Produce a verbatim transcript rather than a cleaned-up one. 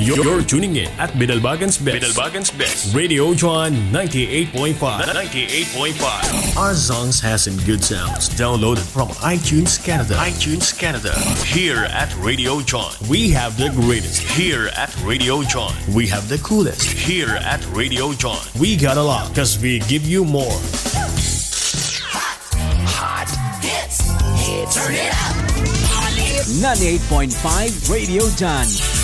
You're, you're tuning in at Bidalbagan's Best. Bidalbagan's Best. Radio John ninety-eight point five. ninety-eight point five. Our songs has some good sounds. Downloaded from iTunes Canada. iTunes Canada. Here at Radio John, we have the greatest. Here at Radio John, we have the coolest. Here at Radio John, we got a lot because we give you more. Hot hits. Hits. Turn it up. ninety-eight point five Radio John.